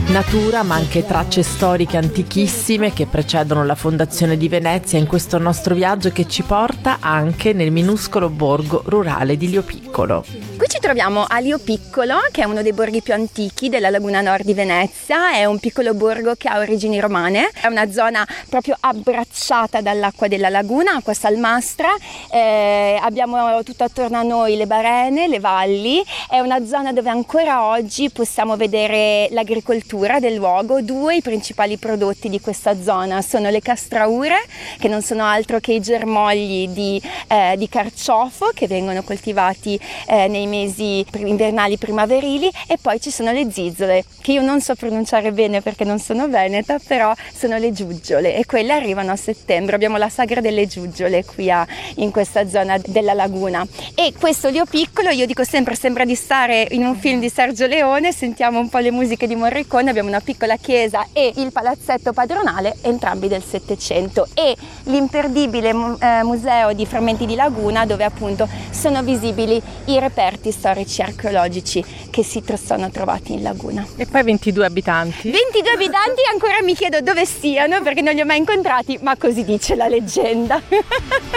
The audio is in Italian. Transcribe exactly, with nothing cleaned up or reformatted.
Natura, ma anche tracce storiche antichissime che precedono la fondazione di Venezia in questo nostro viaggio che ci porta anche nel minuscolo borgo rurale di Liopiccolo. Qui ci troviamo a Liopiccolo, che è uno dei borghi più antichi della laguna nord di Venezia. È un piccolo borgo che ha origini romane, è una zona proprio abbracciata dall'acqua della laguna, acqua salmastra. Eh, abbiamo tutto attorno a noi le barene, le valli. È una zona dove ancora oggi possiamo vedere l'agricoltura del luogo. Due i principali prodotti di questa zona sono le castraure, che non sono altro che i germogli di, eh, di carciofo che vengono coltivati eh, nei mesi invernali primaverili, e poi ci sono le zizzole, che io non so pronunciare bene perché non sono veneta, però sono le giuggiole, e quelle arrivano a settembre. Abbiamo la sagra delle giuggiole qui a, in questa zona della laguna. E questo Liopiccolo, io dico sempre, sembra di stare in un film di Sergio Leone. Sentiamo un po' le musiche di Morricone. Abbiamo una piccola chiesa e il palazzetto padronale, entrambi del Settecento, e l'imperdibile eh, museo di frammenti di laguna, dove appunto sono visibili i reperti storici archeologici che si sono trovati in laguna. E poi ventidue abitanti? ventidue abitanti, ancora mi chiedo dove siano perché non li ho mai incontrati, ma così dice la leggenda.